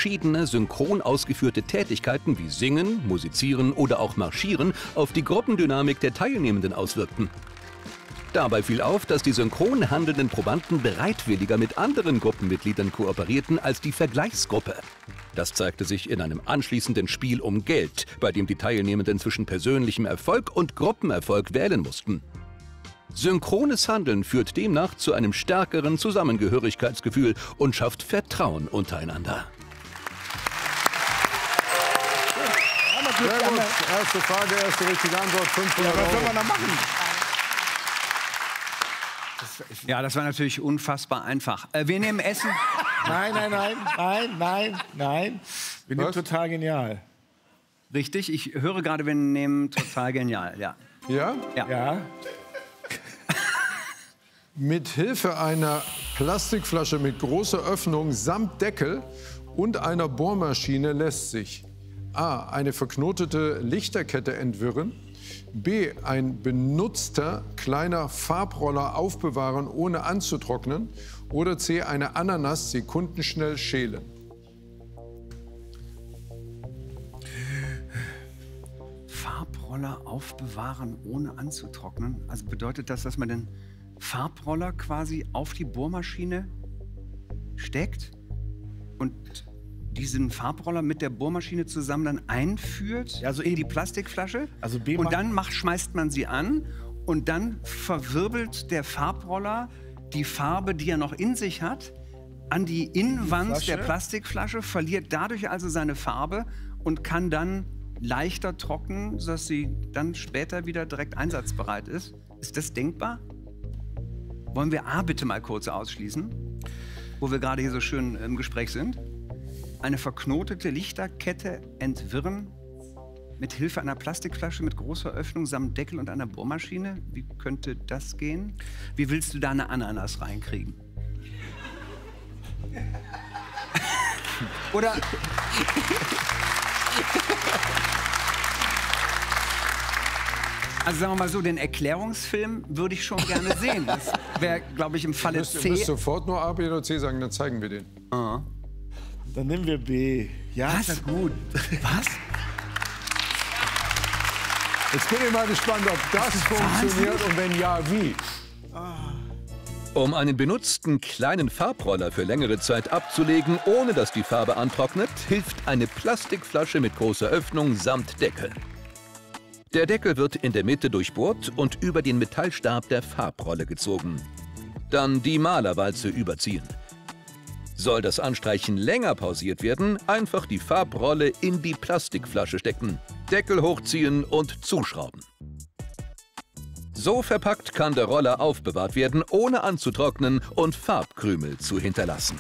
verschiedene synchron ausgeführte Tätigkeiten wie Singen, Musizieren oder auch Marschieren auf die Gruppendynamik der Teilnehmenden auswirkten. Dabei fiel auf, dass die synchron handelnden Probanden bereitwilliger mit anderen Gruppenmitgliedern kooperierten als die Vergleichsgruppe. Das zeigte sich in einem anschließenden Spiel um Geld, bei dem die Teilnehmenden zwischen persönlichem Erfolg und Gruppenerfolg wählen mussten. Synchrones Handeln führt demnach zu einem stärkeren Zusammengehörigkeitsgefühl und schafft Vertrauen untereinander. Sehr gut. Erste Frage, erste richtige Antwort, 500 Was soll Euro. man da machen? Ja, das war natürlich unfassbar einfach. Wir nehmen Essen. Nein, nein, nein, nein, nein, nein. Wir nehmen total genial. Richtig, ich höre gerade, wir nehmen total genial, ja. Ja? Ja. Mit Hilfe einer Plastikflasche mit großer Öffnung samt Deckel und einer Bohrmaschine lässt sich A. eine verknotete Lichterkette entwirren, B. ein benutzter kleiner Farbroller aufbewahren, ohne anzutrocknen, oder C. eine Ananas sekundenschnell schälen. Farbroller aufbewahren, ohne anzutrocknen. Also bedeutet das, dass man den Farbroller quasi auf die Bohrmaschine steckt und diesen Farbroller mit der Bohrmaschine zusammen dann einführt, Ja, also in die Plastikflasche, Also B und macht- dann schmeißt man sie an und dann verwirbelt der Farbroller die Farbe, die er noch in sich hat, an die Innenwand Flasche? der Plastikflasche, verliert dadurch also seine Farbe und kann dann leichter trocknen, sodass sie dann später wieder direkt einsatzbereit ist. Ist das denkbar? Wollen wir A bitte mal kurz ausschließen, wo wir gerade hier so schön im Gespräch sind? Eine verknotete Lichterkette entwirren mit Hilfe einer Plastikflasche mit großer Öffnung samt Deckel und einer Bohrmaschine. Wie könnte das gehen? Wie willst du da eine Ananas reinkriegen? Oder... Also sagen wir mal so, den Erklärungsfilm würde ich schon gerne sehen. Das wäre, glaube ich, im Falle Ihr müsst C. sofort nur A, B oder C sagen, dann zeigen wir den. Dann nehmen wir B. Ja, Was? ist ja gut. Was? Jetzt bin ich mal gespannt, ob das funktioniert und wenn ja, wie. Um einen benutzten kleinen Farbroller für längere Zeit abzulegen, ohne dass die Farbe antrocknet, hilft eine Plastikflasche mit großer Öffnung samt Deckel. Der Deckel wird in der Mitte durchbohrt und über den Metallstab der Farbrolle gezogen. Dann die Malerwalze überziehen. Soll das Anstreichen länger pausiert werden, einfach die Farbrolle in die Plastikflasche stecken, Deckel hochziehen und zuschrauben. So verpackt kann der Roller aufbewahrt werden, ohne anzutrocknen und Farbkrümel zu hinterlassen.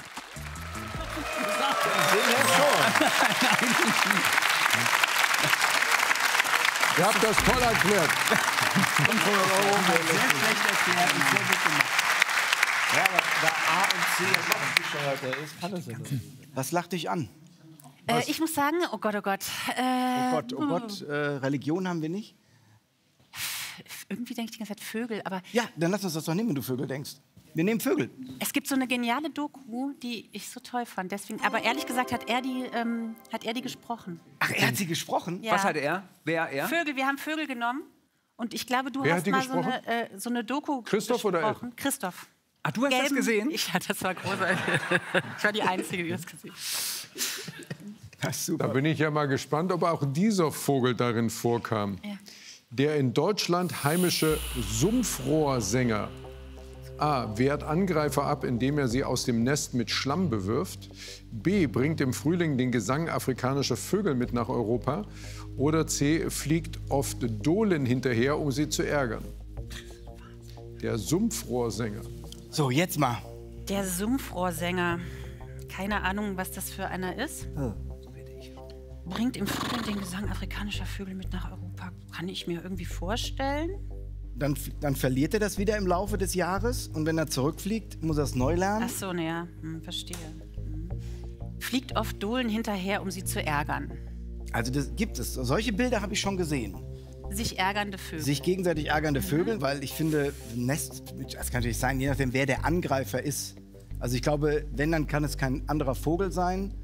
Ihr habt das toll erklärt. 500 Euro. Sehr schlecht erklärt und sehr gut gemacht. Ja, aber da A und C ja noch bescheuerter ist, kann das ja nicht. Was lacht dich an? Ich muss sagen, oh Gott, oh Gott. Oh Gott, Religion haben wir nicht? Irgendwie denke ich die ganze Zeit Vögel, aber Ja, dann lass uns das doch nehmen, wenn du Vögel denkst. Wir nehmen Vögel. es gibt so eine geniale Doku, die ich so toll fand. Deswegen, aber ehrlich gesagt hat er die gesprochen. Ach, er hat sie gesprochen? Ja. Was hat er? Wer er? Vögel, wir haben Vögel genommen. Und ich glaube, du Wer hast hat die mal gesprochen? so eine Doku Christoph oder gesprochen. Christoph. Ach, du hast das Gelben- gesehen? Ja, das war großartig. Ich war die Einzige, die das gesehen hat. Das ist super. Da bin ich ja mal gespannt, ob auch dieser Vogel darin vorkam. Ja. Der in Deutschland heimische Sumpfrohrsänger A. wehrt Angreifer ab, indem er sie aus dem Nest mit Schlamm bewirft. B. bringt im Frühling den Gesang afrikanischer Vögel mit nach Europa. Oder C. fliegt oft Dohlen hinterher, um sie zu ärgern. Der Sumpfrohrsänger. So, jetzt mal. Der Sumpfrohrsänger. Keine Ahnung, was das für einer ist. Bringt im Frühling den Gesang afrikanischer Vögel mit nach Europa. Kann ich mir irgendwie vorstellen. Dann verliert er das wieder im Laufe des Jahres. Und wenn er zurückfliegt, muss er es neu lernen. Ach so, naja, verstehe. Fliegt oft Dohlen hinterher, um sie zu ärgern. Also das gibt es. Solche Bilder habe ich schon gesehen. Sich ärgernde Vögel. Sich gegenseitig ärgernde Vögel, weil ich finde, Nest, das kann natürlich sein, je nachdem, wer der Angreifer ist. Also ich glaube, wenn, dann kann es kein anderer Vogel sein.